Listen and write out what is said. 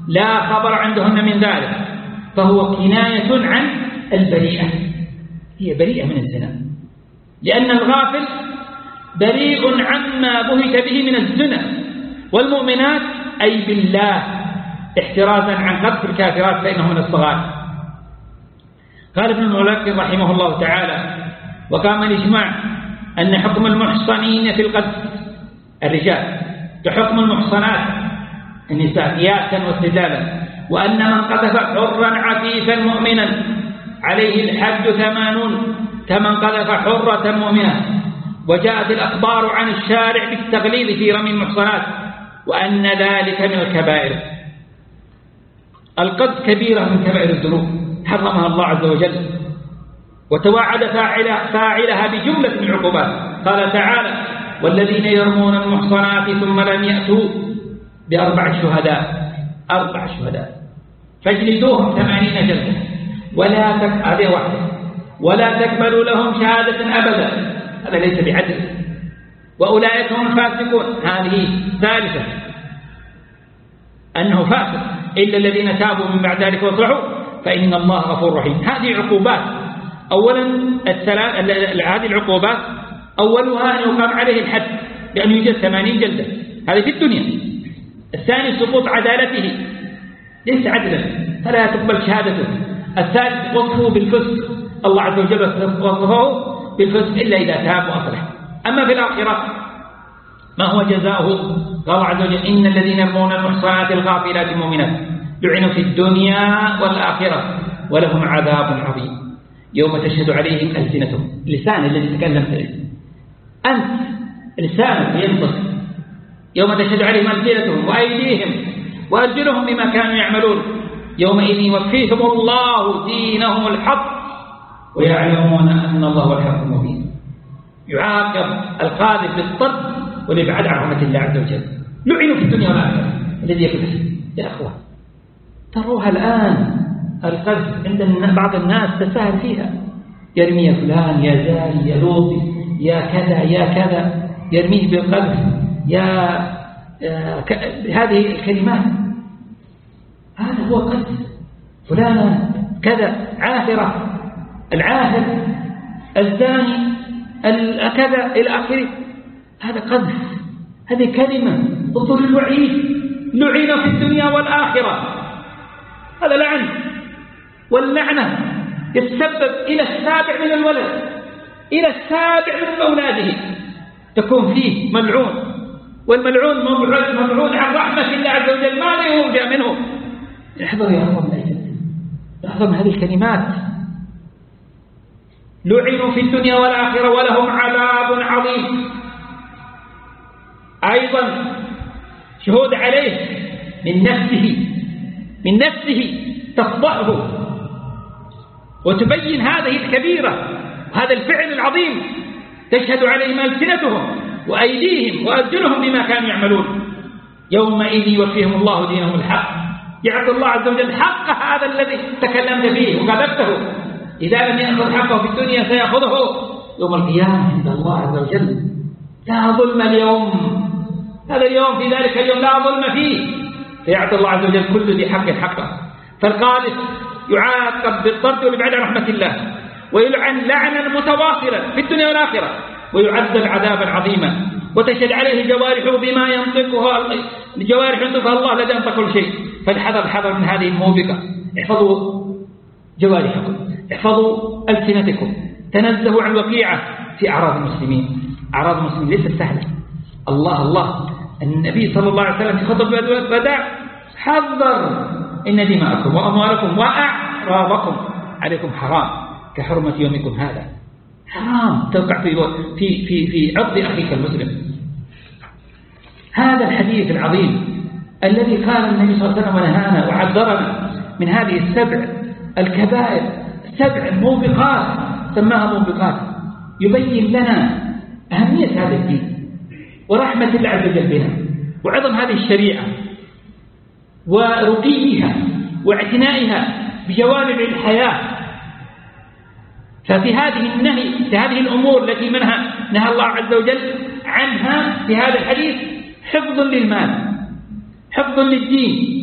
لا خبر عندهن من ذلك، فهو كناية عن البريئة، هي بريئة من الزنا، لأن الغافل بريء عما بهت به من الزنا، والمؤمنات أي بالله احترازا عن قذف الكافرات فإنه من الصغائر. قال ابن الملقن رحمه الله تعالى: وقام الإجماع أن حكم المحصنين في القذف الرجال كحكم المحصنات النساء قياسا واستدلالا، وأن من قذف حرا عفيفا مؤمنا عليه الحد 80 كمن قذف حرة مؤمنة. وجاءت الأخبار عن الشارع بالتغليظ في رمي المحصنات، وأن ذلك من الكبائر. القذف كبيرة من كبائر الذنوب حرمها الله عز وجل، وتوعد فاعلها بجملة من العقوبات. قال تعالى: والذين يرمون المحصنات ثم لم يأتوا ب4 شهداء، 4 شهداء فاجلدوهم 80 جلدة ولا تقبلوا لهم شهادة أبدا، هذا ليس بعدل، وأولئك هم الفاسقون. هذه ثالثة، أنه فاسق إلا الذين تابوا من بعد ذلك وصلحوا فإن الله غفور رحيم. هذه عقوبات. أولا هذه العقوبات أولها أن يقام عليه الحد بأن يجلد 80 جلدة، هذه في الدنيا. الثاني سقوط عدالته، ليس عدلا فلا تقبل شهادته. الثالث وصفه بالفسق، الله عز وجل وصفه بالفسق إلا إذا تاب وأصلح. أما في الآخرة ما هو جزاؤه؟ قال الله عز وجل: إن الذين يرمون المحصنات الغافلات المؤمنات لعنوا في الدنيا والآخرة ولهم عذاب عظيم يوم تشهد عليهم ألسنتهم. لسان الذي تكلم به أنت، لسانك ينطق يوم تشهد عليهم ألسنتهم وأيديهم وأرجلهم بما كانوا يعملون يومئذ يوفيهم الله دينهم الحق ويعلمون أن الله هو الحق المبين. يعاقب القاذف بالطرد والإبعاد عن رحمة الله عز وجل. لعنوا في الدنيا والآخرة. الذي يقول يا أخوة تروها الآن القذف عند بعض الناس تساهل فيها، يرمي يا فلان يا زاني يا لوطي يا كذا يا كذا، يرميه بالقذف هذه الكلمات، هذا هو قذف. فلانة كذا عاثرة، العاهر الزاني كذا إلى آخره، هذا قذف، هذه كلمة ضد الوعيد. لعن في الدنيا والآخرة، هذا لعن، واللعنة يتسبب إلى السابع من الولد، إلى السابع من أولاده تكون فيه ملعون، والملعون مبعود عن رحمة الله عز وجل، ماذا يرجى منه؟ احذروا يا أخوان، احذروا من هذه الكلمات. لعنوا في الدنيا والآخرة ولهم عذاب عظيم. أيضا شهود عليه من نفسه تفضحه وتبين هذه الكبيرة وهذا الفعل العظيم، تشهد عليهم ألسنتهم وأيديهم وأرجلهم بما كانوا يعملون يومئذ يوفيهم الله دينهم الحق. يعطي الله عز وجل حق هذا الذي تكلمت فيه وقذفته. إذا لم يأخذ حقه في الدنيا سيأخذه يوم القيامة عند الله عز وجل. لا ظلم اليوم، هذا اليوم في ذلك اليوم لا ظلم فيه، فيعطي الله عز وجل كل ذي حق حقه. فالقاذف يعاقب بالطرد والإبعاد عن رحمة الله، ويلعن لعنا متواصلا في الدنيا والآخرة، ويعذب عذابا عظيما، وتشهد عليه جوارحه بما ينطقها الله الذي ينطق كل شيء. فالحذر من هذه الموبقة. احفظوا جوارحكم، احفظوا ألسنتكم، تنزهوا عن وقيعة في أعراض المسلمين. أعراض المسلمين ليست سهلة. الله النبي صلى الله عليه وسلم في خطبة الوداع حذر: إن دماءكم وأموالكم وأعراضكم عليكم حرام كحرمة يومكم هذا. حرام توقع في عرض أخيك المسلم. هذا الحديث العظيم الذي قال النبي صلى الله عليه وسلم ونهانا وعذرنا من هذه السبع الكبائر، 7 موبقات سماها موبقات، يبين لنا أهمية هذا الدين ورحمة الله عز وجل بنا وعظم هذه الشريعة ورقيها واعتنائها بجوانب الحياة. ففي هذه الأمور التي نهى الله عز وجل عنها في هذا الحديث حفظ للمال، حفظ للدين،